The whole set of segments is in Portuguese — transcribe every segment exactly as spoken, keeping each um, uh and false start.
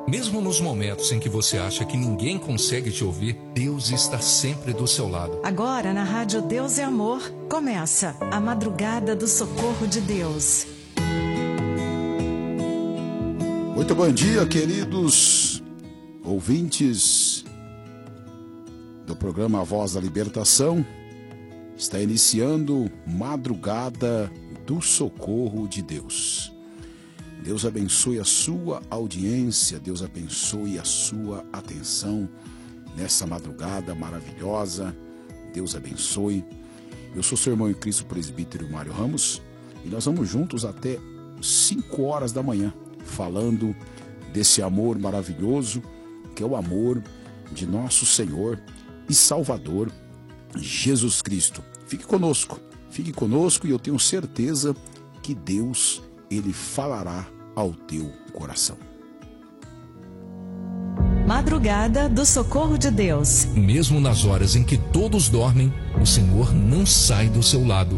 Mesmo nos momentos em que você acha que ninguém consegue te ouvir, Deus está sempre do seu lado. Agora na Rádio Deus é Amor, começa a Madrugada do Socorro de Deus. Muito bom dia, queridos ouvintes do programa A Voz da Libertação. Está iniciando Madrugada do Socorro de Deus. Deus abençoe a sua audiência, Deus abençoe a sua atenção nessa madrugada maravilhosa. Deus abençoe. Eu sou seu irmão em Cristo, presbítero Mário Ramos, e nós vamos juntos até cinco horas da manhã, falando desse amor maravilhoso, que é o amor de nosso Senhor e Salvador, Jesus Cristo. Fique conosco, fique conosco e eu tenho certeza que Deus, Ele falará ao teu coração. Madrugada do Socorro de Deus. Mesmo nas horas em que todos dormem, o Senhor não sai do seu lado.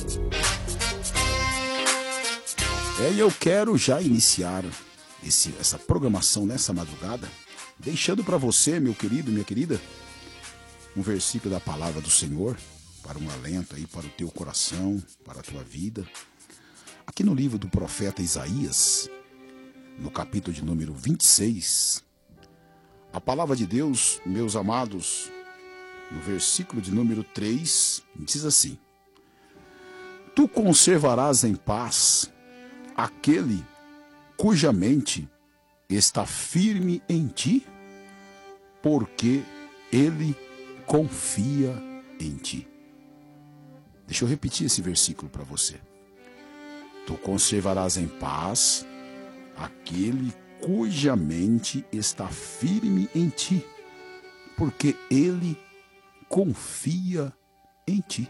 É, e eu quero já iniciar esse, essa programação nessa madrugada, deixando para você, meu querido, minha querida, um versículo da palavra do Senhor, para um alento aí para o teu coração, para a tua vida. Aqui no livro do profeta Isaías, no capítulo de número vinte e seis, a palavra de Deus, meus amados, no versículo de número três, diz assim: Tu conservarás em paz aquele cuja mente está firme em ti, porque ele confia em ti. Deixa eu repetir esse versículo para você. Tu conservarás em paz aquele cuja mente está firme em ti, porque ele confia em ti.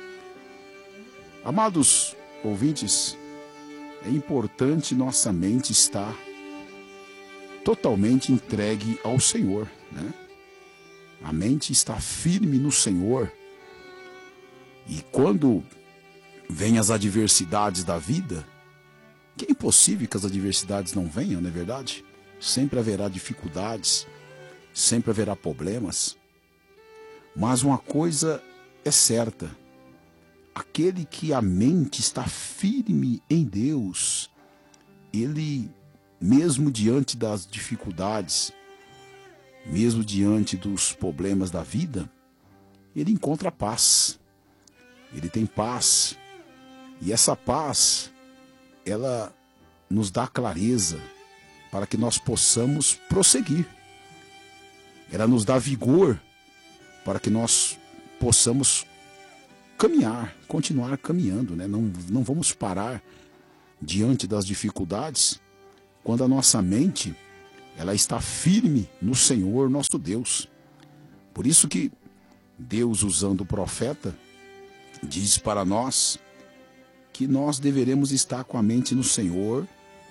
Amados ouvintes, é importante nossa mente estar totalmente entregue ao Senhor, né? A mente está firme no Senhor. E quando vêm as adversidades da vida, que é impossível que as adversidades não venham, não é verdade? Sempre haverá dificuldades, sempre haverá problemas. Mas uma coisa é certa: aquele que a mente está firme em Deus, ele, mesmo diante das dificuldades, mesmo diante dos problemas da vida, ele encontra paz. Ele tem paz. E essa paz, ela nos dá clareza para que nós possamos prosseguir. Ela nos dá vigor para que nós possamos caminhar, continuar caminhando, né? Não, não vamos parar diante das dificuldades quando a nossa mente ela está firme no Senhor nosso Deus. Por isso que Deus, usando o profeta, diz para nós que nós deveremos estar com a mente no Senhor,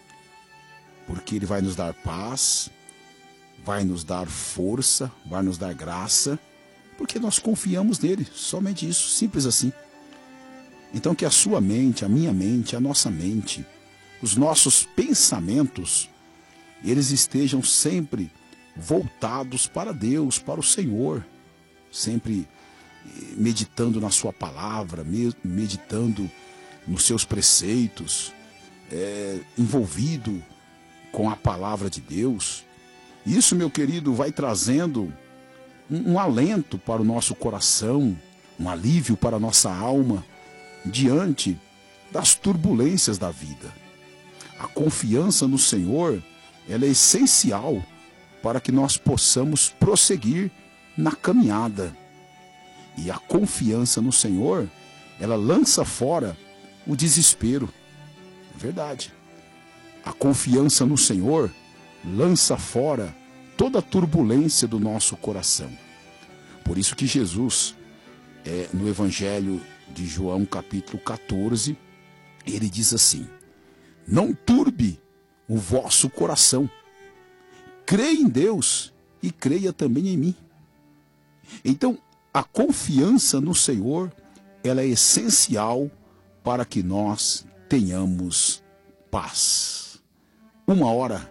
porque Ele vai nos dar paz, vai nos dar força, vai nos dar graça, porque nós confiamos nele, somente isso, simples assim. Então que a sua mente, a minha mente, a nossa mente, os nossos pensamentos, eles estejam sempre voltados para Deus, para o Senhor, sempre meditando na sua palavra, meditando nos seus preceitos, é, envolvido com a palavra de Deus. Isso, meu querido, vai trazendo um, um alento para o nosso coração, um alívio para a nossa alma, diante das turbulências da vida. A confiança no Senhor, ela é essencial para que nós possamos prosseguir na caminhada. E a confiança no Senhor, ela lança fora o desespero. É verdade. A confiança no Senhor lança fora toda a turbulência do nosso coração. Por isso que Jesus, é, no Evangelho de João, capítulo quatorze, ele diz assim: não turbe o vosso coração. Creia em Deus e creia também em mim. Então, a confiança no Senhor, ela é essencial para que nós tenhamos paz. Uma hora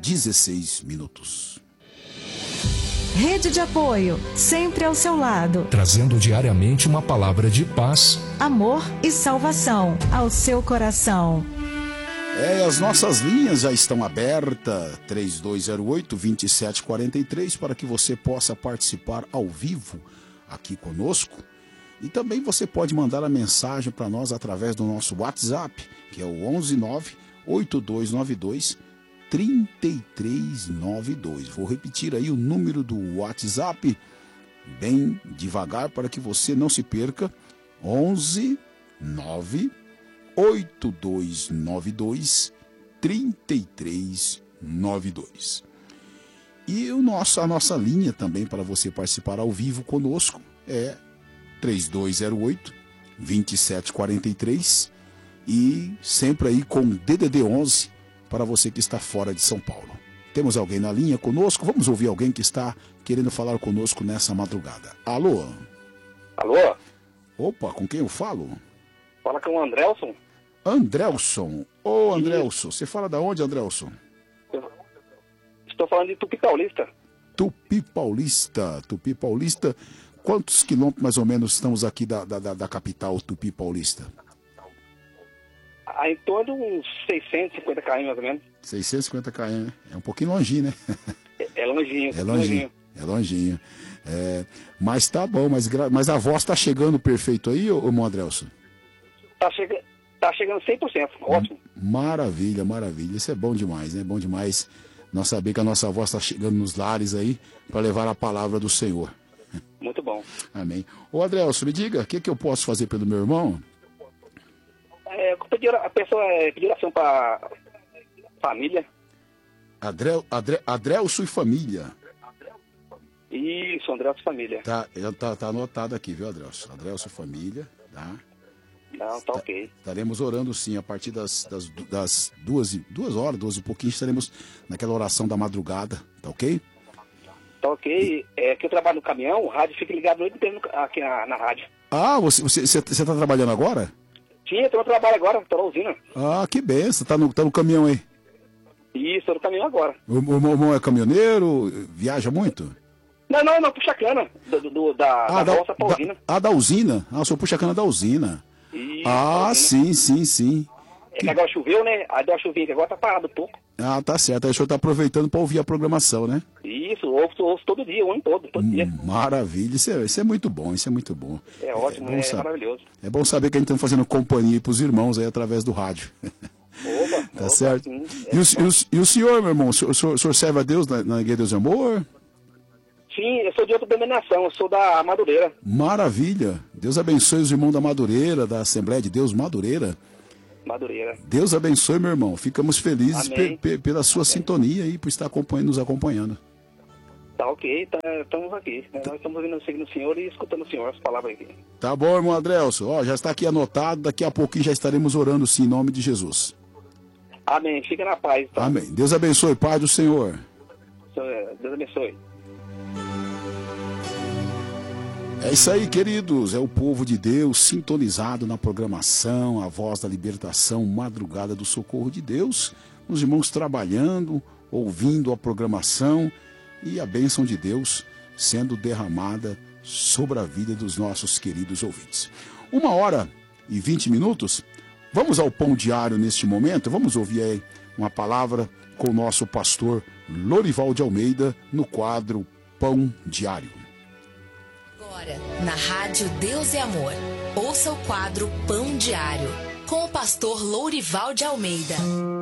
dezesseis minutos. Rede de apoio, sempre ao seu lado. Trazendo diariamente uma palavra de paz, amor e salvação ao seu coração. É, as nossas linhas já estão abertas, três dois zero oito, dois sete quatro três, para que você possa participar ao vivo aqui conosco. E também você pode mandar a mensagem para nós através do nosso WhatsApp, que é o onze nove oito dois nove dois três três nove dois. Vou repetir aí o número do WhatsApp bem devagar para que você não se perca. onze nove oito dois nove dois três três nove dois. E o nosso, a nossa linha também para você participar ao vivo conosco é três dois zero oito, dois sete quatro três e sempre aí com D D D onze para você que está fora de São Paulo. Temos alguém na linha conosco? Vamos ouvir alguém que está querendo falar conosco nessa madrugada. Alô? Alô? Opa, com quem eu falo? Fala com o Andrelson. Andrelson. Ô, Andrelson, você fala da onde, Andrelson? Eu estou falando de Tupi Paulista. Tupi Paulista. Tupi Paulista. Quantos quilômetros mais ou menos estamos aqui da, da, da capital Tupi Paulista? Ah, em torno de uns seiscentos e cinquenta quilômetros mais ou menos. seiscentos e cinquenta quilômetros, né? É um pouquinho longinho, né? É, é longinho. É longinho. É longinho. É, mas tá bom, mas, mas a voz tá chegando perfeito aí, ô, ô Andrelson? Tá, chega, tá chegando cem por cento, ótimo. Maravilha, maravilha. Isso é bom demais, né? Bom demais nós saber que a nossa voz tá chegando nos lares aí para levar a palavra do Senhor. Muito bom. Amém. Ô Andrelson, me diga, o que, que eu posso fazer pelo meu irmão? É, a pessoa pediu oração para família. Adrel, Adre, Adrelson e família. Isso, Andrelson e família. Tá, tá, tá anotado aqui, viu, Adrelson? Adrelson e família, tá? Não, tá ok. Estaremos orando sim, a partir das, das, das duas, duas horas, duas e pouquinho, estaremos naquela oração da madrugada, tá ok? Tá ok. É que eu trabalho no caminhão, o rádio fica ligado o noite inteiro aqui na, na rádio. Ah, você, você, você, você tá trabalhando agora? Sim, eu tô no trabalho agora, tô na usina. Ah, que benção, tá no, tá no caminhão aí? Isso, tô no caminhão agora. O, o, o irmão é caminhoneiro, viaja muito? Não, não, não, puxa cana, do, do, da, Ah, da da, roça pra da, usina. ah, da usina? Ah, o senhor puxa cana da usina. Isso, Ah, sim, sim, sim. É que agora choveu, né? Aí deu uma chuvinha que agora tá parado um pouco. Ah, tá certo. Aí o senhor tá aproveitando para ouvir a programação, né? Isso, ouço, ouço todo dia, o ano todo, todo hum, dia. Maravilha, isso é, isso é muito bom, isso é muito bom. É ótimo, é, é maravilhoso. É bom saber que a gente tá fazendo companhia para os irmãos aí através do rádio. Opa, tá opa, certo? Sim, e, é o, e, o, e o senhor, meu irmão, o senhor, o senhor, o senhor serve a Deus na, na Igreja Deus e Amor? Sim, eu sou de outra denominação, eu sou da Madureira. Maravilha. Deus abençoe os irmãos da Madureira, da Assembleia de Deus Madureira. Madureira. Deus abençoe, meu irmão. Ficamos felizes pe, pe, pela sua Amém. Sintonia e por estar acompanhando, nos acompanhando. Tá ok, tá, estamos aqui. Né? Nós estamos vindo seguindo o senhor e escutando o senhor, as palavras aqui. Tá bom, irmão Adrelson. Ó, já está aqui anotado, daqui a pouquinho já estaremos orando sim, em nome de Jesus. Amém, fica na paz. Tá? Amém. Deus abençoe, Pai do Senhor. Deus abençoe. É isso aí, queridos. É o povo de Deus sintonizado na programação, a voz da libertação, madrugada do socorro de Deus. Os irmãos trabalhando, ouvindo a programação e a bênção de Deus sendo derramada sobre a vida dos nossos queridos ouvintes. Uma hora e vinte minutos. Vamos ao pão diário neste momento. Vamos ouvir aí uma palavra com o nosso pastor Lorival de Almeida no quadro Pão Diário. Agora, na Rádio Deus e Amor, ouça o quadro Pão Diário, com o pastor Lourival de Almeida.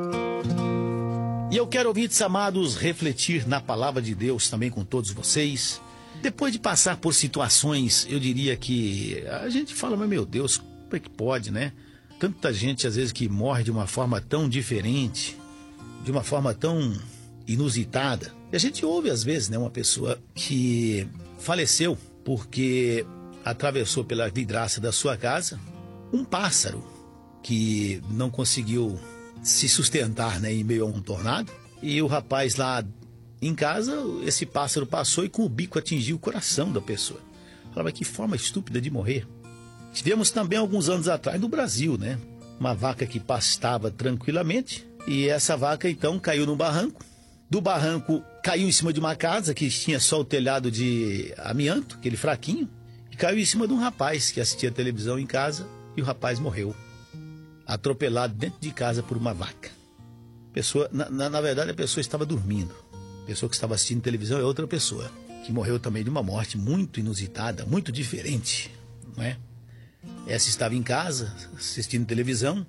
E eu quero, ouvintes amados, refletir na palavra de Deus também com todos vocês. Depois de passar por situações, eu diria que a gente fala, mas meu Deus, como é que pode, né? Tanta gente, às vezes, que morre de uma forma tão diferente, de uma forma tão inusitada. E a gente ouve, às vezes, né, uma pessoa que faleceu porque atravessou pela vidraça da sua casa um pássaro que não conseguiu se sustentar, né, em meio a um tornado. E o rapaz lá em casa, esse pássaro passou e com o bico atingiu o coração da pessoa. Falava, que forma estúpida de morrer. Tivemos também alguns anos atrás no Brasil, né, uma vaca que pastava tranquilamente e essa vaca então caiu num barranco do barranco caiu em cima de uma casa que tinha só o telhado de amianto, aquele fraquinho, e caiu em cima de um rapaz que assistia televisão em casa e o rapaz morreu, atropelado dentro de casa por uma vaca. Pessoa, na, na, na verdade, a pessoa estava dormindo. A pessoa que estava assistindo televisão é outra pessoa, que morreu também de uma morte muito inusitada, muito diferente, não é? Essa estava em casa, assistindo televisão,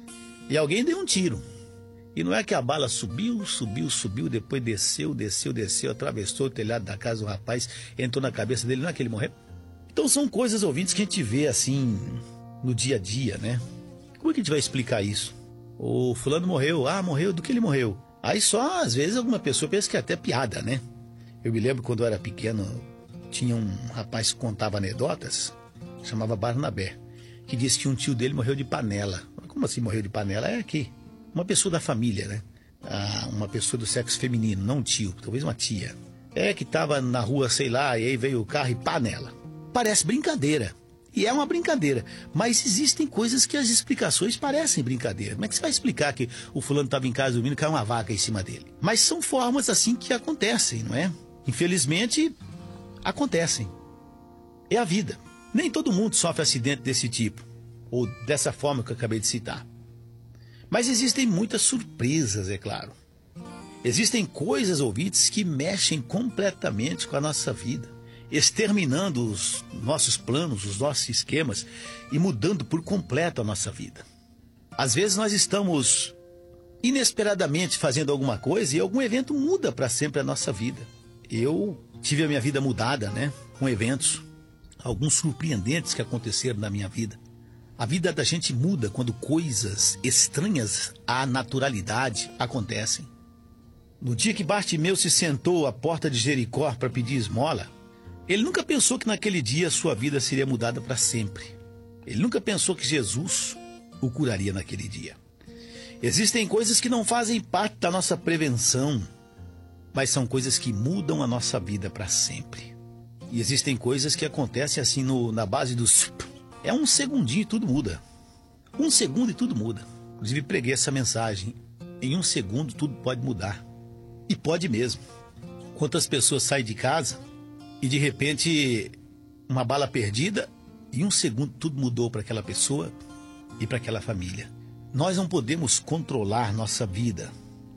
e alguém deu um tiro. E não é que a bala subiu, subiu, subiu, depois desceu, desceu, desceu, atravessou o telhado da casa do rapaz, entrou na cabeça dele, não é que ele morreu? Então são coisas, ouvintes, que a gente vê assim no dia a dia, né? Como é que a gente vai explicar isso? O fulano morreu, ah, morreu, do que ele morreu? Aí só, às vezes, alguma pessoa pensa que é até piada, né? Eu me lembro quando eu era pequeno, tinha um rapaz que contava anedotas, chamava Barnabé, que disse que um tio dele morreu de panela. Como assim morreu de panela? É que uma pessoa da família, né? Ah, uma pessoa do sexo feminino, não um tio, talvez uma tia. É que estava na rua, sei lá, e aí veio o carro e panela. Parece brincadeira. E é uma brincadeira. Mas existem coisas que as explicações parecem brincadeira. Como é que você vai explicar que o fulano estava em casa dormindo e caiu uma vaca em cima dele? Mas são formas assim que acontecem, não é? Infelizmente, acontecem. É a vida. Nem todo mundo sofre acidente desse tipo, ou dessa forma que eu acabei de citar. Mas existem muitas surpresas, é claro. Existem coisas, ouvintes, que mexem completamente com a nossa vida, exterminando os nossos planos, os nossos esquemas e mudando por completo a nossa vida. Às vezes nós estamos inesperadamente fazendo alguma coisa e algum evento muda para sempre a nossa vida. Eu tive a minha vida mudada, né, com eventos, alguns surpreendentes que aconteceram na minha vida. A vida da gente muda quando coisas estranhas à naturalidade acontecem. No dia que Bartimeu se sentou à porta de Jericó para pedir esmola, ele nunca pensou que naquele dia sua vida seria mudada para sempre. Ele nunca pensou que Jesus o curaria naquele dia. Existem coisas que não fazem parte da nossa prevenção, mas são coisas que mudam a nossa vida para sempre. E existem coisas que acontecem assim no, na base dos... É um segundinho e tudo muda. Um segundo e tudo muda. Inclusive preguei essa mensagem. Em um segundo tudo pode mudar. E pode mesmo. Quantas pessoas saem de casa e de repente uma bala perdida, e em um segundo tudo mudou para aquela pessoa e para aquela família. Nós não podemos controlar nossa vida.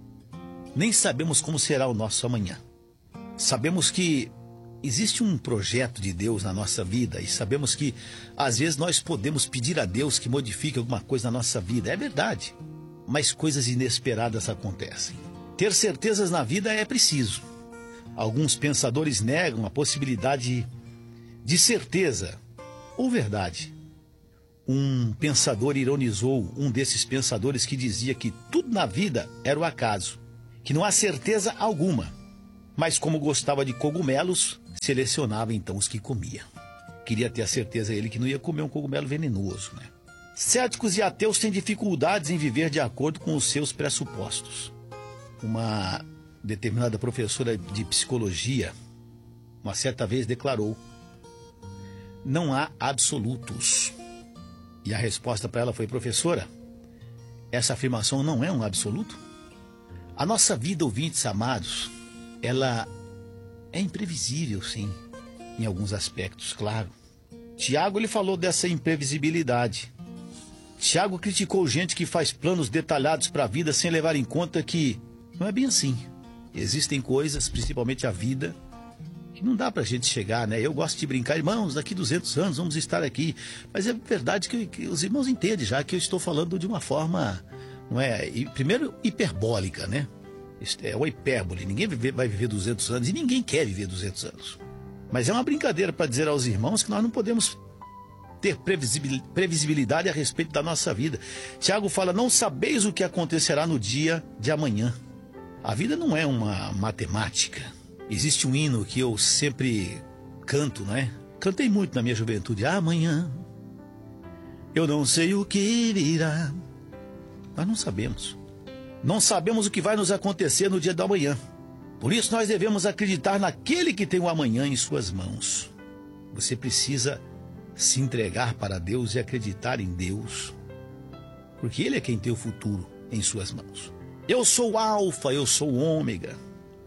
Nem sabemos como será o nosso amanhã. Sabemos que existe um projeto de Deus na nossa vida e sabemos que às vezes nós podemos pedir a Deus que modifique alguma coisa na nossa vida. É verdade, mas coisas inesperadas acontecem. Ter certezas na vida é preciso. Alguns pensadores negam a possibilidade de certeza ou verdade. Um pensador ironizou um desses pensadores que dizia que tudo na vida era o acaso, que não há certeza alguma, mas como gostava de cogumelos, selecionava então os que comia. Queria ter a certeza ele que não ia comer um cogumelo venenoso, né? Céticos e ateus têm dificuldades em viver de acordo com os seus pressupostos. Uma determinada professora de psicologia, uma certa vez declarou: não há absolutos. E a resposta para ela foi: professora, essa afirmação não é um absoluto? A nossa vida, ouvintes amados, ela é imprevisível, sim, em alguns aspectos, claro. Tiago, ele falou dessa imprevisibilidade. Tiago criticou gente que faz planos detalhados para a vida sem levar em conta que não é bem assim. Existem coisas, principalmente a vida, que não dá para a gente chegar, né? Eu gosto de brincar, irmãos, daqui duzentos anos vamos estar aqui. Mas é verdade que, que os irmãos entendem já que eu estou falando de uma forma, não é? E, primeiro, hiperbólica, né? É uma hipérbole. Ninguém vive, vai viver duzentos anos e ninguém quer viver duzentos anos. Mas é uma brincadeira para dizer aos irmãos que nós não podemos ter previsibilidade a respeito da nossa vida. Tiago fala: não sabeis o que acontecerá no dia de amanhã. A vida não é uma matemática. Existe um hino que eu sempre canto, né? Cantei muito na minha juventude. Amanhã eu não sei o que virá. Nós não sabemos. Não sabemos o que vai nos acontecer no dia da manhã. Por isso nós devemos acreditar naquele que tem o amanhã em suas mãos. Você precisa se entregar para Deus e acreditar em Deus, porque Ele é quem tem o futuro em suas mãos. Eu sou o alfa, eu sou o ômega.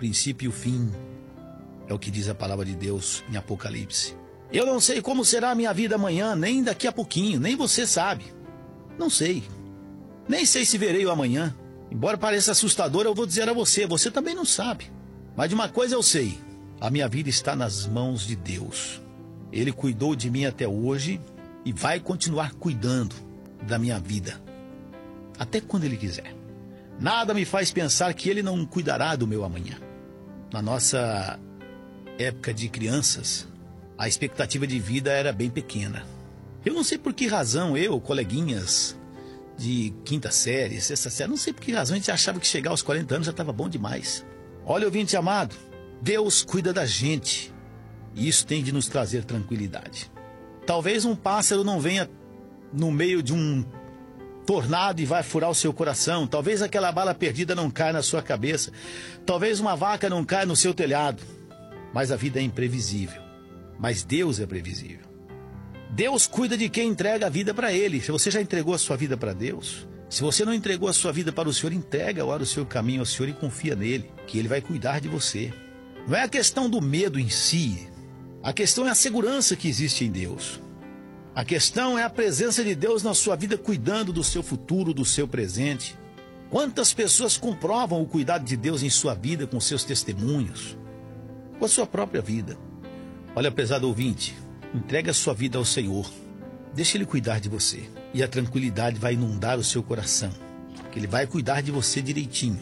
princípio e o fim. É o que diz a palavra de Deus em Apocalipse. Eu não sei como será a minha vida amanhã, nem daqui a pouquinho, nem você sabe. Não sei. Nem sei se verei o amanhã. Embora pareça assustador, eu vou dizer a você, você também não sabe. Mas de uma coisa eu sei, a minha vida está nas mãos de Deus. Ele cuidou de mim até hoje e vai continuar cuidando da minha vida, até quando Ele quiser. Nada me faz pensar que Ele não cuidará do meu amanhã. Na nossa época de crianças, a expectativa de vida era bem pequena. Eu não sei por que razão eu, coleguinhas de quinta série, sexta série, não sei por que razão a gente achava que chegar aos quarenta anos já estava bom demais. Olha, ouvinte amado, Deus cuida da gente e isso tem de nos trazer tranquilidade. Talvez um pássaro não venha no meio de um tornado e vai furar o seu coração. Talvez aquela bala perdida não caia na sua cabeça. Talvez uma vaca não caia no seu telhado. Mas a vida é imprevisível. Mas Deus é previsível. Deus cuida de quem entrega a vida para Ele. Se você já entregou a sua vida para Deus, se você não entregou a sua vida para o Senhor, entrega agora o seu caminho ao Senhor e confia nele, que Ele vai cuidar de você. Não é a questão do medo em si. A questão é a segurança que existe em Deus. A questão é a presença de Deus na sua vida, cuidando do seu futuro, do seu presente. Quantas pessoas comprovam o cuidado de Deus em sua vida com seus testemunhos, com a sua própria vida? Olha, prezado ouvinte, entregue a sua vida ao Senhor. Deixe Ele cuidar de você. E a tranquilidade vai inundar o seu coração, que Ele vai cuidar de você direitinho.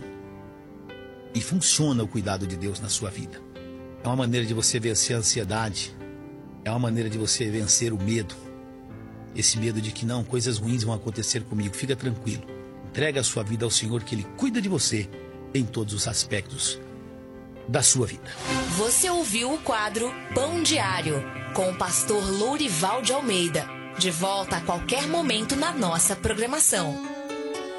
E funciona o cuidado de Deus na sua vida. É uma maneira de você vencer a ansiedade. É uma maneira de você vencer o medo. Esse medo de que não, coisas ruins vão acontecer comigo. Fica tranquilo. Entrega a sua vida ao Senhor, que Ele cuida de você em todos os aspectos da sua vida. Você ouviu o quadro Pão Diário, com o pastor Lourival de Almeida. De volta a qualquer momento na nossa programação.